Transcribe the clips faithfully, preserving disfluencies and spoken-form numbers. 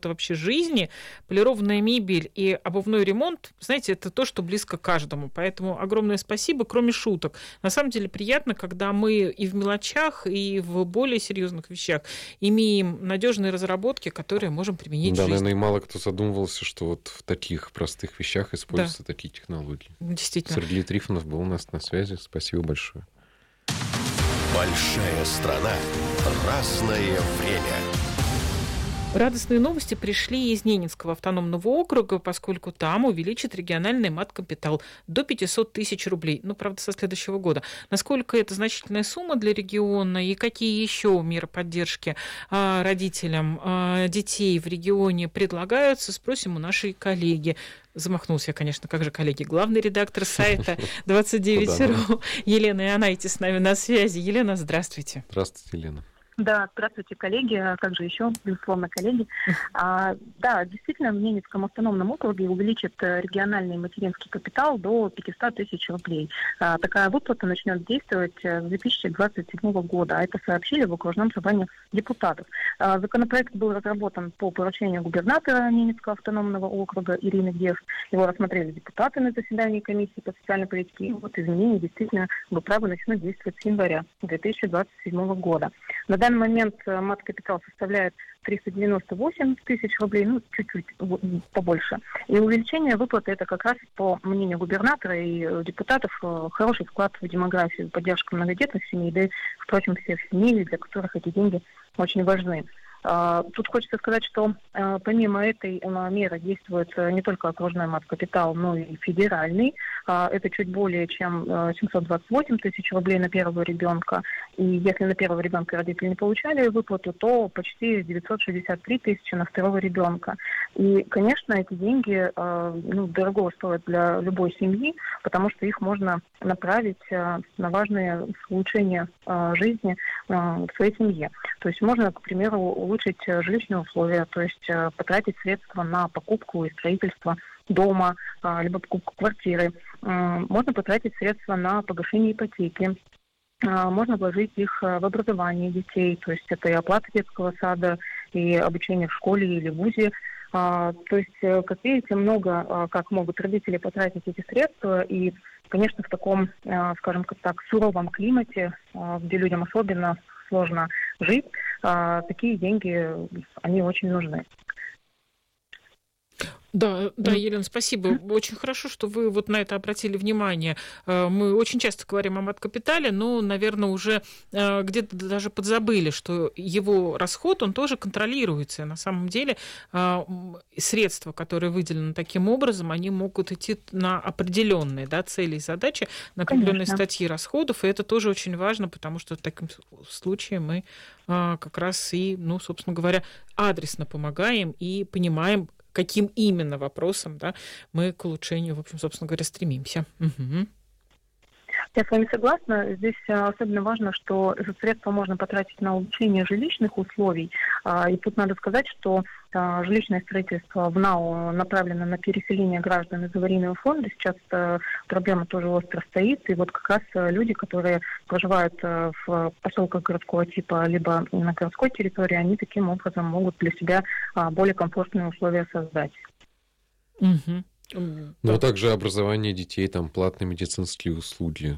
года вообще жизни, полированная мебель и обувной ремонт, знаете, это то, что близко каждому. Поэтому огромное спасибо, кроме шуток. На самом деле приятно, когда мы и в мелочах, и в более серьезных вещах имеем надежные разработки, которые можем применить да, в жизни. Да, наверное, и мало кто задумывался, что вот в таких простых вещах используются да. такие технологии. Действительно. Сергей Трифонов был у нас на связи. Спасибо большое. Большая страна. Разное время. Радостные новости пришли из Ненецкого автономного округа, поскольку там увеличат региональный мат-капитал до пятьсот тысяч рублей. Ну, правда, со следующего года. Насколько это значительная сумма для региона и какие еще меры поддержки родителям детей в регионе предлагаются, спросим у нашей коллеги. Замахнулся я, конечно, как же, коллеги. Главный редактор сайта двадцать девять точка ру Елена Ионайте с нами на связи. Елена, здравствуйте. Здравствуйте, Елена. Да, здравствуйте, коллеги, а как же еще, безусловно, коллеги. А, да, действительно, в Ненецком автономном округе увеличат региональный материнский капитал до пятьсот тысяч рублей. А, такая выплата начнет действовать с две тысячи двадцать седьмого года, а это сообщили в окружном собрании депутатов. А, законопроект был разработан по поручению губернатора Ненецкого автономного округа Ирины Геф. Его рассмотрели депутаты на заседании комиссии по социальной политике. И вот изменения действительно, вы правы, начнут действовать с января две тысячи двадцать седьмого года. На данный момент мат-капитал составляет триста девяносто восемь тысяч рублей, ну, чуть-чуть побольше. И увеличение выплаты – это как раз, по мнению губернатора и депутатов, хороший вклад в демографию, поддержка многодетных семей, да и, впрочем, всех семей, для которых эти деньги очень важны. Тут хочется сказать, что помимо этой меры действует не только окружной мат-капитал, но и федеральный. Это чуть более чем семьсот двадцать восемь тысяч рублей на первого ребенка. И если на первого ребенка родители не получали выплату, то почти девятьсот шестьдесят три тысячи на второго ребенка. И, конечно, эти деньги ну, дорого стоят для любой семьи, потому что их можно направить на важные улучшения жизни в своей семье. То есть можно, к примеру, улучшить жилищные условия, то есть потратить средства на покупку и строительство дома, либо покупку квартиры. Можно потратить средства на погашение ипотеки. Можно вложить их в образование детей, то есть это и оплата детского сада, и обучение в школе или вузе. То есть, как видите, много как могут родители потратить эти средства, и, конечно, в таком, скажем так, суровом климате, где людям особенно сложно жить, такие деньги, они очень нужны. Да, да, Елена, спасибо. Очень хорошо, что вы вот на это обратили внимание. Мы очень часто говорим о мат-капитале, но, наверное, уже где-то даже подзабыли, что его расход, он тоже контролируется. На самом деле средства, которые выделены таким образом, они могут идти на определенные, да, цели и задачи, на определенные Конечно. Статьи расходов, и это тоже очень важно, потому что в таком случае мы как раз и, ну, собственно говоря, адресно помогаем и понимаем, каким именно вопросом, да, мы к улучшению, в общем, собственно говоря, стремимся. Угу. Я с вами согласна. Здесь особенно важно, что это средства можно потратить на улучшение жилищных условий. И тут надо сказать, что жилищное строительство в НАУ направлено на переселение граждан из аварийного фонда. Сейчас проблема тоже остро стоит. И вот как раз люди, которые проживают в поселках городского типа, либо на городской территории, они таким образом могут для себя более комфортные условия создать. Угу. Но также образование детей, там платные медицинские услуги.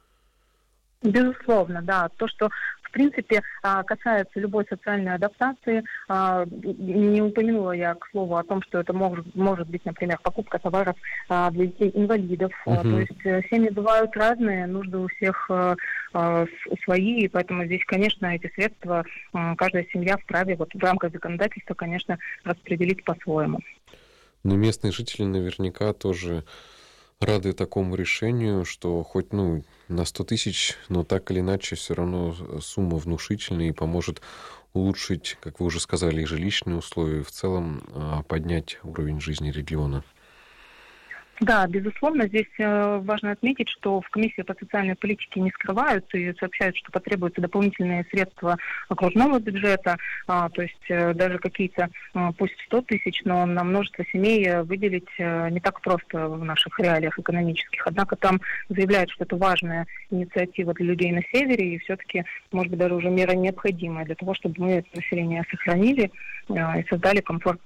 Безусловно, да. То, что, в принципе, касается любой социальной адаптации, не упомянула я, к слову, о том, что это может, может быть, например, покупка товаров для детей-инвалидов. Uh-huh. То есть семьи бывают разные, нужды у всех свои, и поэтому здесь, конечно, эти средства каждая семья вправе вот в рамках законодательства, конечно, распределить по-своему. Но местные жители наверняка тоже рады такому решению, что хоть ну, на сто тысяч, но так или иначе все равно сумма внушительная и поможет улучшить, как вы уже сказали, и жилищные условия, и в целом поднять уровень жизни региона. Да, безусловно, здесь э, важно отметить, что в комиссии по социальной политике не скрывают и сообщают, что потребуются дополнительные средства окружного бюджета, а, то есть э, даже какие-то, э, пусть сто тысяч, но на множество семей выделить э, не так просто в наших реалиях экономических. Однако там заявляют, что это важная инициатива для людей на севере, и все-таки, может быть, даже уже мера необходимая для того, чтобы мы это население сохранили э, и создали комфортные